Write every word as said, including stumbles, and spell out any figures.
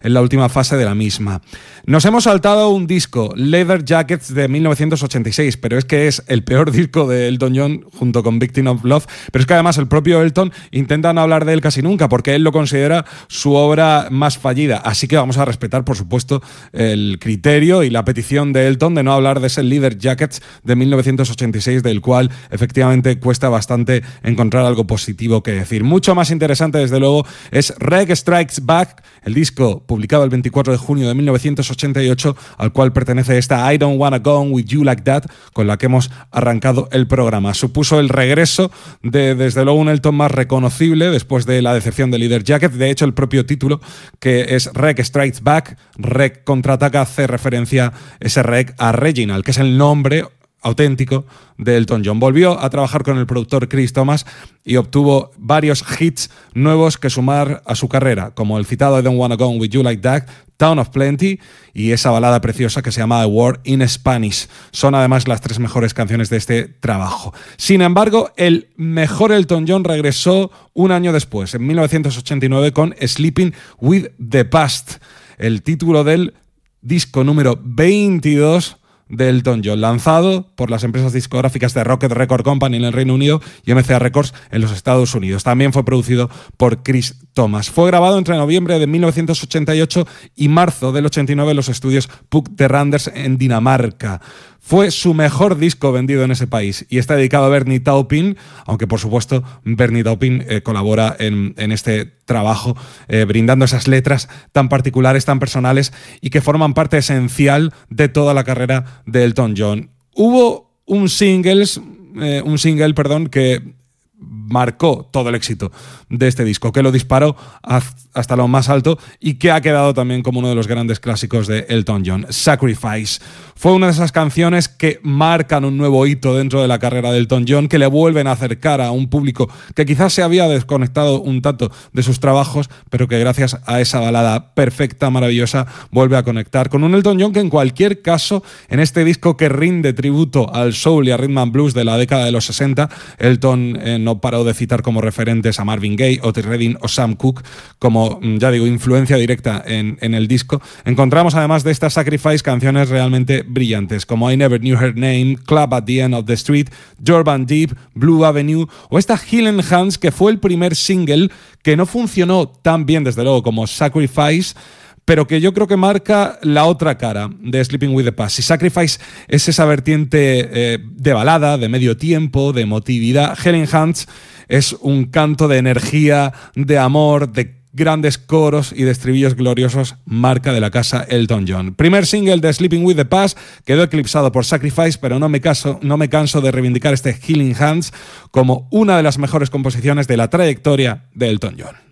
en la última fase de la misma. Nos hemos saltado un disco, Leather Jackets de mil novecientos ochenta y seis, pero es que es el peor disco de Elton John junto con Victim of Love, pero es que además el propio Elton intenta no hablar de él casi nunca porque él lo considera su obra más fallida, así que vamos a respetar por supuesto el criterio y la petición de Elton de no hablar de ese Leather Jackets de mil novecientos ochenta y seis, del cual efectivamente cuesta bastante encontrar algo positivo que decir. Mucho más interesante desde luego es Reg Strikes Back, el disco publicado el veinticuatro de junio de mil novecientos ochenta y ocho, al cual pertenece esta I Don't Wanna Go On With You Like That, con la que hemos arrancado el programa. Supuso el regreso de, desde luego, un Elton más reconocible después de la decepción de Leather Jacket. De hecho, el propio título, que es Reg Strikes Back, Reg contraataca, hace referencia ese Reg a Reginald, que es el nombre auténtico de Elton John. Volvió a trabajar con el productor Chris Thomas y obtuvo varios hits nuevos que sumar a su carrera, como el citado I Don't Wanna Go On With You Like That, Town of Plenty y esa balada preciosa que se llama A Word in Spanish. Son además las tres mejores canciones de este trabajo. Sin embargo, el mejor Elton John regresó un año después, en mil novecientos ochenta y nueve, con Sleeping With The Past, el título del disco número veintidós de Elton John, lanzado por las empresas discográficas de Rocket Record Company en el Reino Unido y M C A Records en los Estados Unidos. También fue producido por Chris Thomas. Fue grabado entre noviembre de mil novecientos ochenta y ocho y marzo del ochenta y nueve en los estudios Puck de Randers en Dinamarca. Fue su mejor disco vendido en ese país y está dedicado a Bernie Taupin, aunque por supuesto Bernie Taupin eh, colabora en, en este trabajo eh, brindando esas letras tan particulares, tan personales y que forman parte esencial de toda la carrera de Elton John. Hubo un, singles, eh, un single perdón, que marcó todo el éxito de este disco, que lo disparó hasta lo más alto y que ha quedado también como uno de los grandes clásicos de Elton John, Sacrifice. Fue una de esas canciones que marcan un nuevo hito dentro de la carrera de Elton John, que le vuelven a acercar a un público que quizás se había desconectado un tanto de sus trabajos, pero que gracias a esa balada perfecta, maravillosa, vuelve a conectar con un Elton John que en cualquier caso, en este disco que rinde tributo al soul y a rhythm and blues de la década de los sesenta, Elton eh, no paró de citar como referentes a Marvin Gaye, Otis Redding o Sam Cooke como, ya digo, influencia directa en, en el disco. Encontramos además de esta Sacrifice canciones realmente brillantes como I Never Knew Her Name, Club at the End of the Street, Jordan Deep, Blue Avenue o esta Healing Hands, que fue el primer single que no funcionó tan bien desde luego como Sacrifice, pero que yo creo que marca la otra cara de Sleeping With The Past. Si Sacrifice es esa vertiente eh, de balada, de medio tiempo, de emotividad, Healing Hands es un canto de energía, de amor, de grandes coros y de estribillos gloriosos, marca de la casa Elton John. Primer single de Sleeping With The Past, quedó eclipsado por Sacrifice, pero no me, caso, no me canso de reivindicar este Healing Hands como una de las mejores composiciones de la trayectoria de Elton John.